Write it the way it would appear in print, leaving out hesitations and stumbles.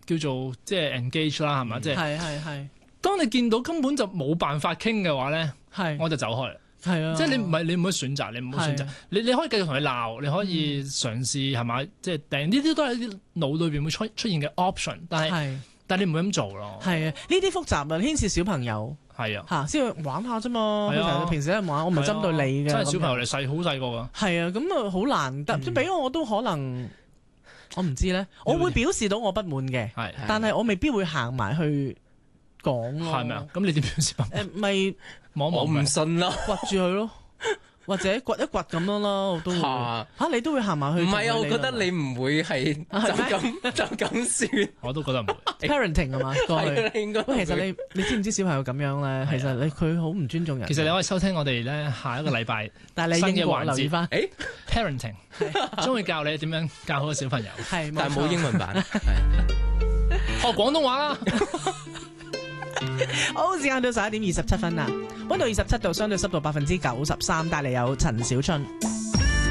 叫做即係 engage 啦，係嘛？即係係。 當你見到根本就冇辦法傾嘅話咧，我就走開啦。 係啊， 即係你唔可以選擇，你唔好選擇。你可以繼續同佢鬧，你可以嘗試係咪？即係訂呢啲都係啲腦裏邊會出現嘅 option，但係你唔會咁做咯。 係啊，呢啲複雜啊，牽涉小朋友。 係啊， 嚇先去玩下啫嘛。平時咧玩，我唔係針對你嘅。 真係小朋友嚟好細個㗎。 係啊，咁啊好難得。即係俾我都可能，我唔知咧。我會表示到我不滿嘅，但係我未必會行埋去講咯。 係咪啊？咁你點表示不滿？ 咪我唔信啦， 掘住佢咯。或者掘一掘咁樣咯，我都會你都會行埋去。唔係啊，我覺得你唔會係就咁算。 我都覺得唔會。 Parenting 係嘛？ 係應該。 喂，其實你知唔知小朋友咁樣咧？其實佢好唔尊重人。 其實你可以收聽我哋咧下一個禮拜但係你英國留意翻 ，Parenting 將會教你點樣教好個小朋友。 係， 但係冇英文版。 學廣東話啦。 好，時間到11:27啦，溫度27度，相對濕度93%，帶嚟有陳小春。